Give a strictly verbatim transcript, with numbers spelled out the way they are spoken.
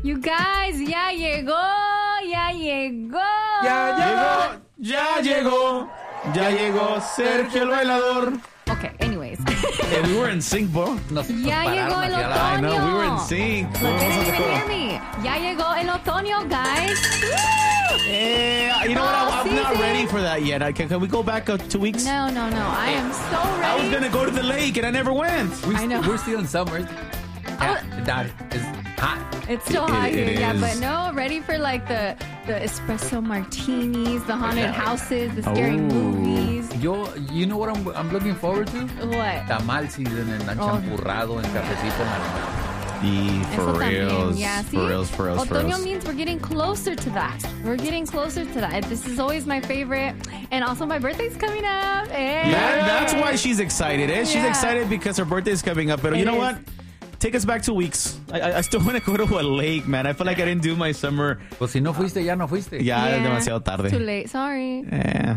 You guys, ya llegó, ya llegó. Ya llegó, ya llegó, ya llegó Sergio el bailador. Okay, anyways. Yeah, we were in sync, bro. Nos Ya llegó el pararon I otoño. know, we were in sync. Look, they didn't even hear me. Ya llegó el otoño, guys. Eh, you know what? I'm, I'm not ready for that yet. Can, can we go back uh, two weeks? No, no, no. I am so ready. I was gonna go to the lake and I never went. We, I know. We're still in summer. Yeah, that is hot. It's still It- hot it here, yeah, is. but no, ready for like the the espresso martinis, the haunted houses, the scary Ooh. movies. Yo, you know what I'm, I'm looking forward to? What? Tamal season en champurrado, en cafecito marinado. Y for Eso también, reals, yeah, for see? reals, for reals, for Otoño reals. means we're getting closer to that. We're getting closer to that. This is always my favorite. And also my birthday's coming up. Hey. That, that's why she's excited, eh? She's Yeah. excited because her birthday's coming up. But you It know is. what? Take us back two weeks. I, I, I still want to go to a lake, man. I feel like I didn't do my summer. Pues si no fuiste, ya no fuiste. Ya Yeah. es demasiado tarde. Too late. Sorry. Eh.